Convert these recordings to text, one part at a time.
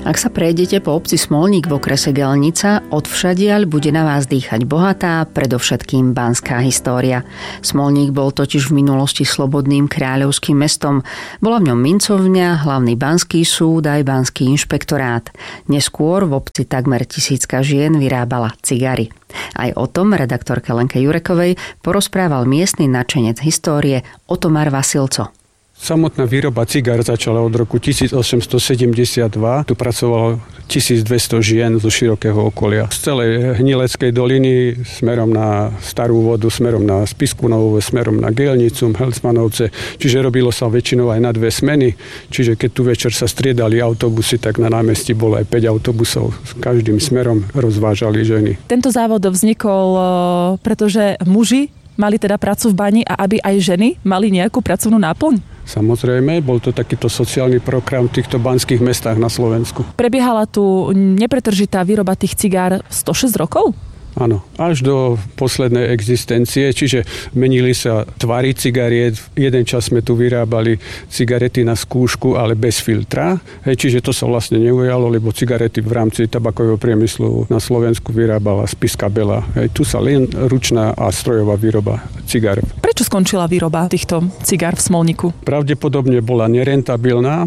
Ak sa prejdete po obci Smolník v okrese Gelnica, odvšadiaľ bude na vás dýchať bohatá, predovšetkým banská história. Smolník bol totiž v minulosti slobodným kráľovským mestom. Bola v ňom mincovňa, hlavný banský súd aj banský inšpektorát. Neskôr v obci takmer 1000 žien vyrábala cigary. Aj o tom redaktorke Lenke Jurekovej porozprával miestny nadšenec histórie Otomar Vasilco. Samotná výroba cigár začala od roku 1872. Tu pracovalo 1200 žien zo širokého okolia. Z celej Hnileckej doliny smerom na Starú Vodu, smerom na Spisku Novú, smerom na Gelnicu, Helsmanovce. Čiže robilo sa väčšinou aj na 2 smeny. Čiže keď tu večer sa striedali autobusy, tak na námestí bolo aj 5 autobusov. S každým smerom rozvážali ženy. Tento závod vznikol, pretože muži mali teda prácu v bani a aby aj ženy mali nejakú pracovnú náplň? Samozrejme, bol to takýto sociálny program v týchto banských mestách na Slovensku. Prebiehala tu nepretržitá výroba tých cigár 106 rokov? Áno, až do poslednej existencie, čiže menili sa tvary cigariet. Jeden čas sme tu vyrábali cigarety na skúšku, ale bez filtra. Čiže to sa vlastne neujalo, lebo cigarety v rámci tabakového priemyslu na Slovensku vyrábala Spiska Bela. Tu sa len ručná a strojová výroba cigár. Prečo skončila výroba týchto cigár v Smolníku? Pravdepodobne bola nerentabilná,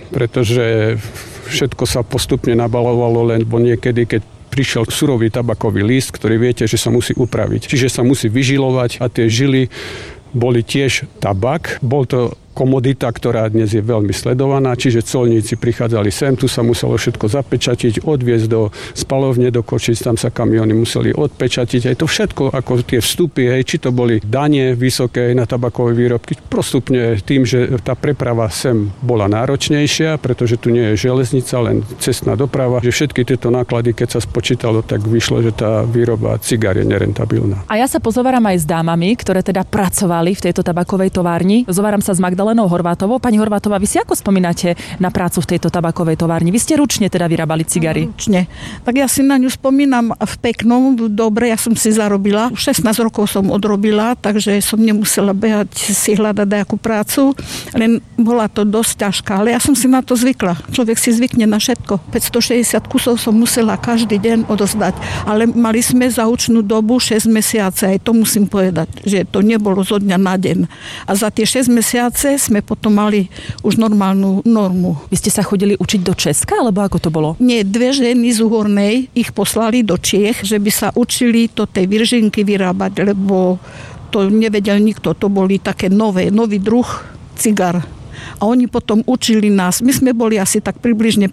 pretože všetko sa postupne nabalovalo, lebo niekedy, keď prišiel surový tabakový list, ktorý viete, že sa musí upraviť. Čiže sa musí vyžilovať a tie žily boli tiež tabak. Bol to komodita, ktorá dnes je veľmi sledovaná, čiže colníci prichádzali sem, tu sa muselo všetko zapečatiť, odviezť do spalovne, do Košic, tam sa kamióny museli odpečatiť. Aj to všetko, ako tie vstupy, či to boli dane vysoké na tabakové výrobky, postupne tým, že tá preprava sem bola náročnejšia, pretože tu nie je železnica, len cestná doprava, že všetky tieto náklady, keď sa spočítalo, tak vyšlo, že tá výroba cigár je nerentabilná. A ja sa pozováram aj s dámami, ktoré teda pracovali v tejto tabakovej továrni. Zováram sa s Magdalenou Horvátovou. Pani Horvátová, vy si ako spomínate na prácu v tejto tabakovej továrni? Vy ste ručne teda vyrábali cigary? Ručne. Tak ja si na ňu spomínam v peknom, dobre, ja som si zarobila. 16 rokov som odrobila, takže som nemusela behať si hľadať nejakú prácu, len bola to dosť ťažká, ale ja som si na to zvykla. Človek si zvykne na všetko. 560 kusov som musela každý deň odozdať, ale mali sme za učnú dobu 6 mesiace, aj to musím povedať, že to nebolo zo dňa na deň. A za tie 6 mesiace sme potom mali už normálnu normu. Vy ste sa chodili učiť do Česka, alebo ako to bolo? Nie, 2 ženy z Uhornej ich poslali do Čiech, že by sa učili to tej viržinky vyrábať, lebo to nevedel nikto. To boli také nový druh cigar. A oni potom učili nás. My sme boli asi tak približne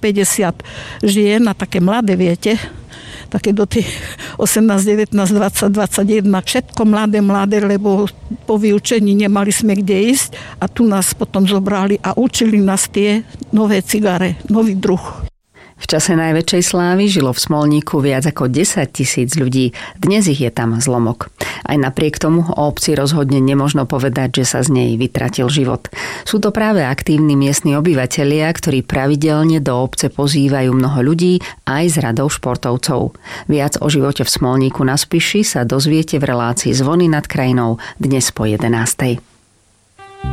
50 žien a také mladé, viete, také do tých 18, 19, 20, 21. Všetko mladé, lebo po vyučení nemali sme kde ísť a tu nás potom zobrali a učili nás tie nové cigare, nový druh. V čase najväčšej slávy žilo v Smolníku viac ako 10 000 ľudí. Dnes ich je tam zlomok. Aj napriek tomu o obci rozhodne nemožno povedať, že sa z nej vytratil život. Sú to práve aktívni miestni obyvatelia, ktorí pravidelne do obce pozývajú mnoho ľudí aj z radou športovcov. Viac o živote v Smolníku na Spiši sa dozviete v relácii Zvony nad krajinou dnes po 11.